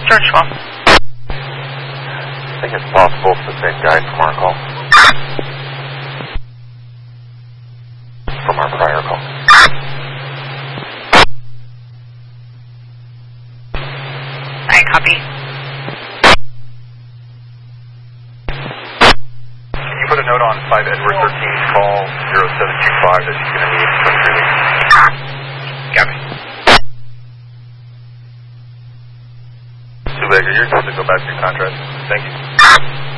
Churchwell. I think it's possible it's the same guy from our call. From our prior call. I copy. Can you put a note on 5 Edward 13's call 0725 that he's going to need some relief? Copy. Sue Baker, you're good to go back to your contract. Thank you.